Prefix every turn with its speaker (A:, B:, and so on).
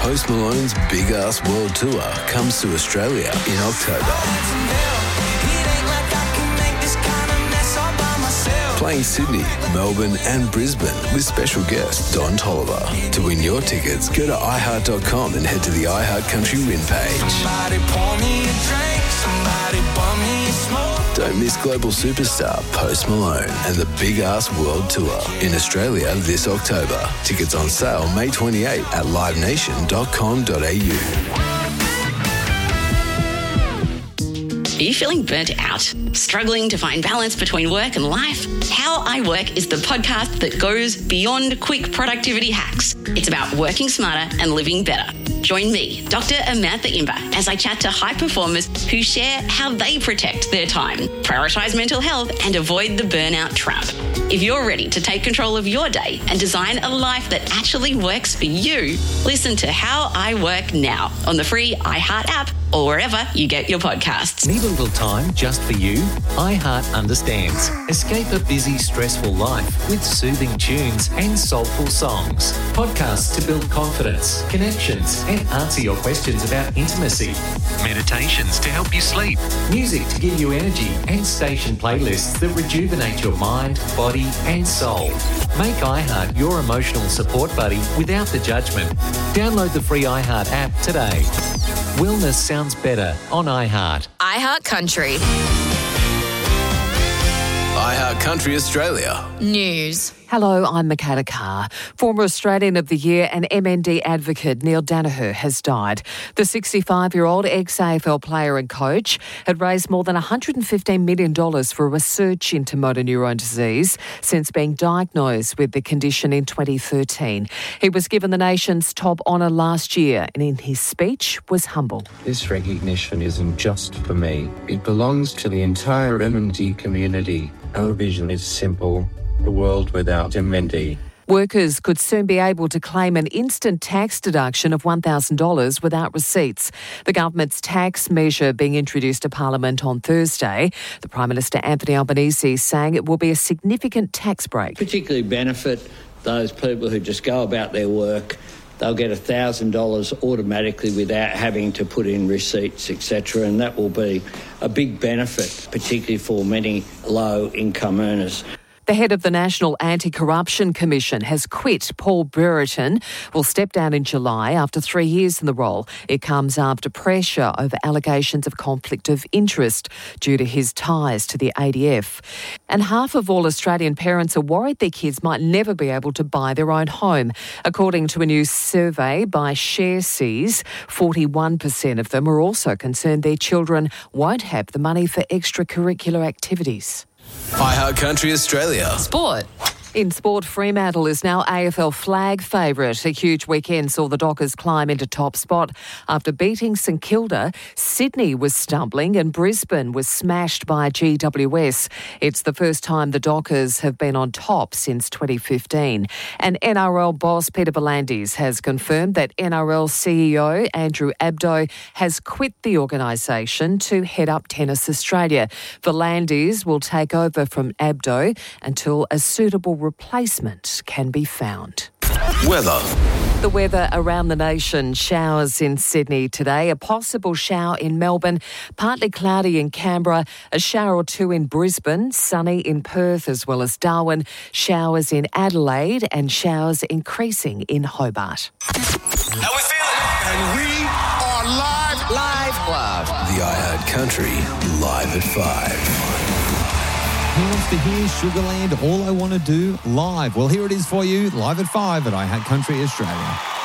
A: Post Malone's Big Ass World Tour comes to Australia in October. Playing Sydney, Melbourne and Brisbane with special guest Don Tolliver. To win your tickets, go to iHeart.com and head to the iHeart Country Win page. Don't miss global superstar Post Malone and the Big Ass World Tour in Australia this October. Tickets on sale May 28 at livenation.com.au.
B: Are you feeling burnt out? Struggling to find balance between work and life? How I Work is the podcast that goes beyond quick productivity hacks. It's about working smarter and living better. Join me, Dr. Amantha Imber, as I chat to high performers who share how they protect their time, prioritise mental health and avoid the burnout trap. If you're ready to take control of your day and design a life that actually works for you, listen to How I Work now on the free iHeart app or wherever you get your podcasts.
C: Need a little time just for you? iHeart understands. Escape a busy, stressful life with soothing tunes and soulful songs. Podcasts to build confidence, connections, and answer your questions about intimacy. Meditations to help you sleep. Music to give you energy, and station playlists that rejuvenate your mind, body, and soul. Make iHeart your emotional support buddy without the judgment. Download the free iHeart app today. Wellness sounds better on iHeart.
D: iHeart Country.
A: iHeart Country Australia.
D: News.
E: Hello, I'm Michaela Carr. Former Australian of the Year and MND advocate Neil Daniher has died. The 65-year-old ex-AFL player and coach had raised more than $115 million for research into motor neurone disease since being diagnosed with the condition in 2013. He was given the nation's top honour last year and in his speech was humble.
F: This recognition isn't just for me. It belongs to the entire MND community. Our vision is simple. A world without MND.
E: Workers could soon be able to claim an instant tax deduction of $1,000 without receipts. The government's tax measure being introduced to Parliament on Thursday. The Prime Minister Anthony Albanese saying it will be a significant tax break.
G: Particularly benefit those people who just go about their work. They'll get $1,000 automatically without having to put in receipts, etc. And that will be a big benefit, particularly for many low-income earners.
E: The head of the National Anti-Corruption Commission has quit. Paul Brereton will step down in July after 3 years in the role. It comes after pressure over allegations of conflict of interest due to his ties to the ADF. And half of all Australian parents are worried their kids might never be able to buy their own home. According to a new survey by ShareSeas, 41% of them are also concerned their children won't have the money for extracurricular activities.
A: iHeart Country Australia.
D: Sport.
E: In sport, Fremantle is now AFL flag favourite. A huge weekend saw the Dockers climb into top spot. After beating St Kilda, Sydney was stumbling and Brisbane was smashed by GWS. It's the first time the Dockers have been on top since 2015. And NRL boss Peter V'landys has confirmed that NRL CEO Andrew Abdo has quit the organisation to head up Tennis Australia. V'landys will take over from Abdo until a suitable replacement can be found.
A: Weather.
E: The weather around the nation. Showers in Sydney today, a possible shower in Melbourne, partly cloudy in Canberra, a shower or two in Brisbane, sunny in Perth as well as Darwin, showers in Adelaide and showers increasing in Hobart.
A: How we feeling?
H: And we are live.
A: The iHeart Country, live at 5.
I: Who wants to hear Sugarland, All I Want to Do, live? Well, here it is for you, live at 5 at iHeart Country Australia.